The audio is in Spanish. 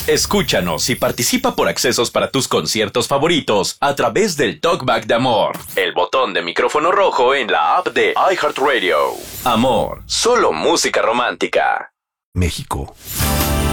Escúchanos y participa por accesos para tus conciertos favoritos a través del Talkback de Amor, el botón de micrófono rojo en la app de iHeartRadio. Amor, solo música romántica. México.